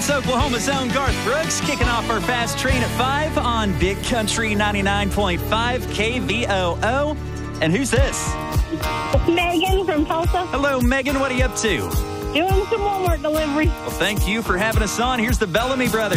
It's Oklahoma's own Garth Brooks kicking off our fast train at 5 on Big Country 99.5 KVOO. And who's this? Megan from Tulsa. Hello, Megan. What are you up to? Doing some Walmart delivery. Well, thank you for having us on. Here's the Bellamy Brothers.